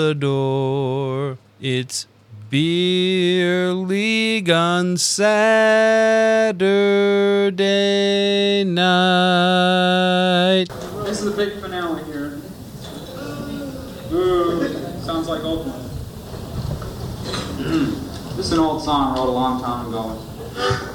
the door. It's Beer League on Saturday night. This is the big finale here. Ooh, sounds like Oakland. This is an old song I wrote a long time ago.